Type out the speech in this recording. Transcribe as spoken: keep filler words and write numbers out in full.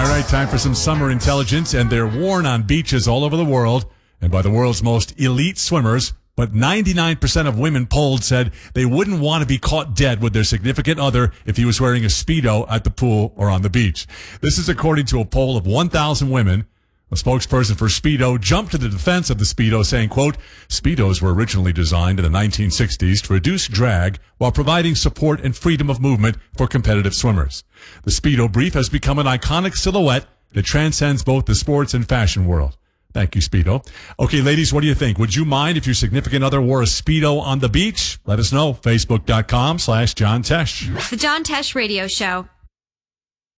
All right, time for some summer intelligence, and they're worn on beaches all over the world and by the world's most elite swimmers. But ninety-nine percent of women polled said they wouldn't want to be caught dead with their significant other if he was wearing a Speedo at the pool or on the beach. This is according to a poll of one thousand women. A spokesperson for Speedo jumped to the defense of the Speedo, saying, quote, Speedos were originally designed in the nineteen sixties to reduce drag while providing support and freedom of movement for competitive swimmers. The Speedo brief has become an iconic silhouette that transcends both the sports and fashion world. Thank you, Speedo. Okay, ladies, what do you think? Would you mind if your significant other wore a Speedo on the beach? Let us know. Facebook.com slash John Tesh. The John Tesh Radio Show.